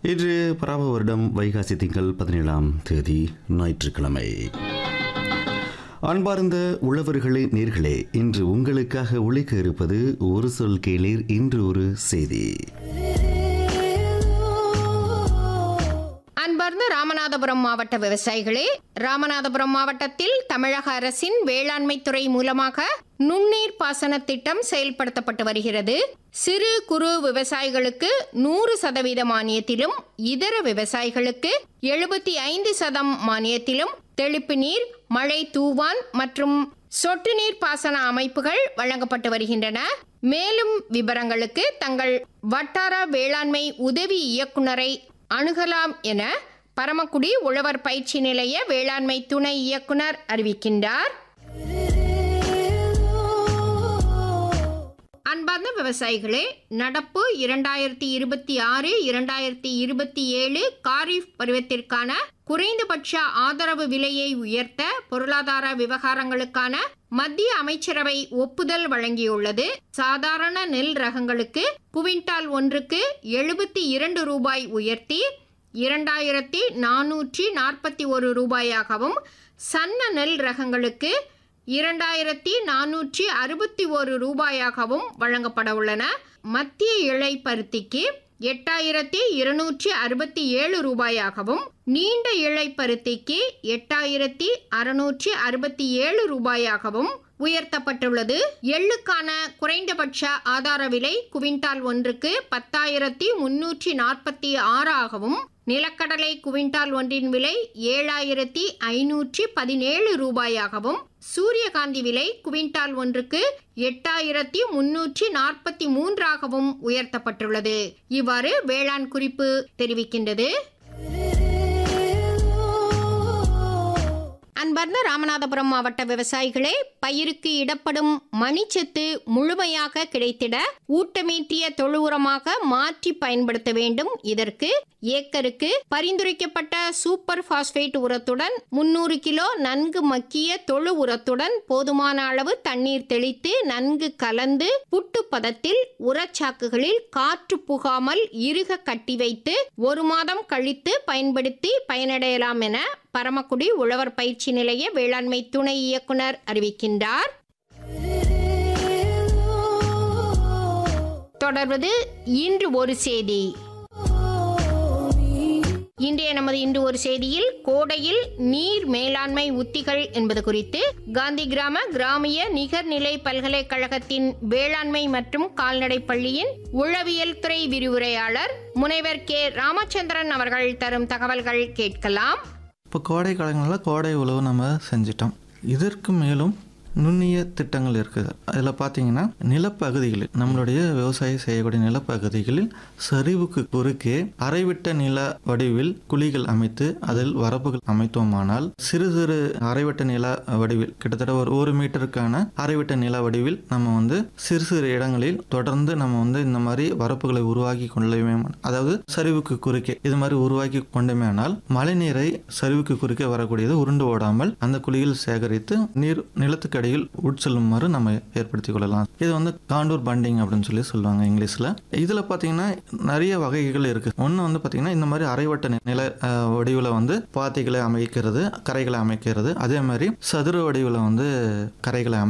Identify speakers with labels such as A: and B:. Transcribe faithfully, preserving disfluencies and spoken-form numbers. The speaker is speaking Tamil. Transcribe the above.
A: இன்று பராப வருடம் வைகாசி திங்கள் பதினேழாம் தேதி ஞாயிற்றுக்கிழமை. அன்பார்ந்த உழவர்களே, நேர்களே, இன்று உங்களுக்காக ஒலிக்க இருப்பது ஒரு சொல் கேளீர், இன்று ஒரு செய்தி.
B: அன்பார்ந்த ராமநாதபுரம் மாவட்ட விவசாயிகளே, ராமநாதபுரம் மாவட்டத்தில் தமிழக அரசின் வேளாண்மை துறை மூலமாக நுண்ணீர் பாசன திட்டம் செயல்படுத்தப்பட்டு வருகிறது. சிறு குறு விவசாயிகளுக்கு நூறு சதவீத மானியத்திலும் இதர விவசாயிகளுக்கு எழுபத்தி ஐந்து சதம் மானியத்திலும் தெளிப்பு நீர், மழை தூவான் மற்றும் சொட்டு நீர் பாசன அமைப்புகள் வழங்கப்பட்டு வருகின்றன. மேலும் விவரங்களுக்கு தங்கள் வட்டார வேளாண்மை உதவி இயக்குநரை அணுகலாம் என பரமக்குடி உழவர் பயிற்சி நிலைய வேளாண்மை துணை இயக்குனர் அறிவிக்கின்றார். அன்பார்ந்த விவசாயிகளே, நடப்பு இரண்டாயிரத்தி இருபத்தி ஆறு இரண்டாயிரத்தி இருபத்தி ஏழு காரிஃப் பருவத்திற்கான குறைந்தபட்ச ஆதரவு விலையை உயர்த்த பொருளாதார விவகாரங்களுக்கான மத்திய அமைச்சரவை ஒப்புதல் வழங்கியுள்ளது. சாதாரண நெல் ரகங்களுக்கு குவிண்டால் ஒன்றுக்கு எழுபத்தி இரண்டு ரூபாய் உயர்த்தி இரண்டாயிரத்தி நானூற்றி நாற்பத்தி ஒரு ரூபாயாகவும், சன்ன நெல் ரகங்களுக்கு இரண்டாயிரத்தி நானூற்றி அறுபத்தி ஒரு ரூபாயாகவும் வழங்கப்பட உள்ளன. மத்திய இழை பருத்திக்கு எட்டாயிரத்தி இருநூற்றி அறுபத்தி ஏழு ரூபாயாகவும், நீண்ட இழை பருத்திக்கு எட்டாயிரத்தி அறுநூற்றி அறுபத்தி ஏழு ரூபாயாகவும் உயர்த்தப்பட்டுள்ளது. எள்ளுக்கான குறைந்தபட்ச ஆதார விலை குவிண்டால் ஒன்றுக்கு பத்தாயிரத்தி முன்னூற்றி நாற்பத்தி ஆறாகவும், நிலக்கடலை குவிண்டால் ஒன்றின் விலை ஏழாயிரத்தி ஐநூற்றி பதினேழு ரூபாயாகவும், சூரியகாந்தி விலை குவிண்டால் ஒன்றுக்கு எட்டாயிரத்தி முன்னூற்றி நாற்பத்தி மூன்றாகவும் உயர்த்தப்பட்டுள்ளது. இவ்வாறு வேளாண் குறிப்பு தெரிவிக்கின்றது. அன்பார்ந்த ராமநாதபுரம் மாவட்ட விவசாயிகளே, பயிருக்கு இடப்படும் மணிச்சத்து முழுமையாக கிடைத்திட ஊட்டமேற்றிய தொழு உரமாக மாற்றி பயன்படுத்த வேண்டும். இதற்கு ஏக்கருக்கு பரிந்துரைக்கப்பட்ட சூப்பர் பாஸ்பேட் உரத்துடன் முன்னூறு கிலோ நன்கு மக்கிய தொழு உரத்துடன் போதுமான அளவு தண்ணீர் தெளித்து நன்கு கலந்து புட்டு பதத்தில் உரச்சாக்குகளில் காற்று புகாமல் இறுக கட்டி வைத்து ஒரு மாதம் கழித்து பயன்படுத்தி பயனடையலாம் என பரமக்குடி உழவர் பயிற்சி நிலைய வேளாண்மை துணை இயக்குனர் அறிவிக்கின்றார். தொடர்வது இன்று ஒரு செய்தி. இன்றைய நமது இன்று ஒரு செய்தியில் கோடையில் நீர் மேலாண்மை உத்திகள் என்பது குறித்து காந்தி கிராம கிராமிய நிகர்நிலை பல்கலைக்கழகத்தின் வேளாண்மை மற்றும் கால்நடை பள்ளியின் உழவியல் துறை விரிவுரையாளர் முனைவர் கே ராமச்சந்திரன் அவர்கள் தரும் தகவல்கள் கேட்கலாம்.
C: இப்போ கோடை காலங்களில் கோடை உழவு நம்ம செஞ்சிட்டோம். இதற்கு மேலும் நுண்ணிய திட்டங்கள் இருக்குது. அதில் பார்த்தீங்கன்னா நிலப்பகுதிகளில் நம்மளுடைய விவசாயம் செய்யக்கூடிய நிலப்பகுதிகளில் சரிவுக்கு குறுக்கே அரைவிட்ட நில வடிவில் குழிகள் அமைத்து அதில் வரப்புகள் அமைத்தோமானால் சிறு சிறு அரைவிட்ட நில வடிவில் கிட்டத்தட்ட ஒரு ஒரு மீட்டருக்கான அரைவிட்ட நில வடிவில் நம்ம வந்து சிறு சிறு இடங்களில் தொடர்ந்து நம்ம வந்து இந்த மாதிரி வரப்புகளை உருவாக்கி கொள்ளவே, அதாவது சரிவுக்கு குறுக்கே இது மாதிரி உருவாக்கி கொண்டோமேனால் மழை நீரை சரிவுக்கு குறுக்கே வரக்கூடியது உருண்டு ஓடாமல் அந்த குழியில் சேகரித்து நீர் நிலத்துக்கு உட்செல்லுமாறு நம்ம ஏற்படுத்திக் கொள்ளலாம். இது வந்து காண்டூர் பண்டிங் அப்படின்னு சொல்லி சொல்லுவாங்க இங்கிலீஷ்ல. இதுல பாத்தீங்கன்னா நிறைய வகைகள் இருக்கு. ஒன்னு வந்து பாத்தீங்கன்னா இந்த மாதிரி அரைவட்ட நில வடிவுல வந்து பாத்திகளை அமைக்கிறது, கரைகளை அமைக்கிறது. அதே மாதிரி சதுர வடிவுல வந்து கரைகளை